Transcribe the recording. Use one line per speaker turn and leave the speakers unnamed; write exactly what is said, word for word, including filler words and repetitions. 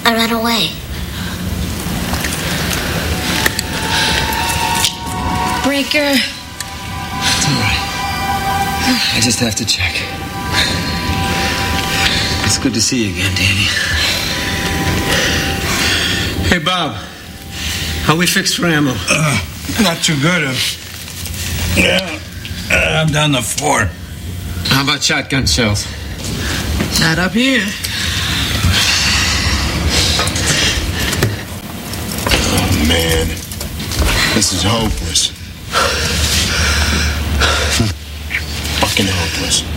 I ran away.
Breaker.
It's all right. I just have to check. It's good to see you again, Danny. Hey, Bob. How we fixed for ammo?
Uh, not too good. Uh, yeah, uh, I'm down to four.
How about shotgun shells?
Not up here.
Oh, man. This is hopeless. Fucking hopeless.